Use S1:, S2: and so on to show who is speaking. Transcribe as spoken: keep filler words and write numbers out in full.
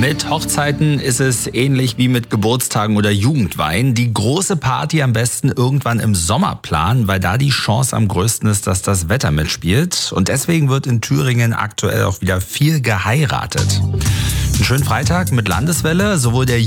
S1: Mit Hochzeiten ist es ähnlich wie mit Geburtstagen oder Jugendweihen. Die große Party am besten irgendwann im Sommer planen, weil da die Chance am größten ist, dass das Wetter mitspielt. Und deswegen wird in Thüringen aktuell auch wieder viel geheiratet. Einen schönen Freitag mit Landeswelle. Sowohl der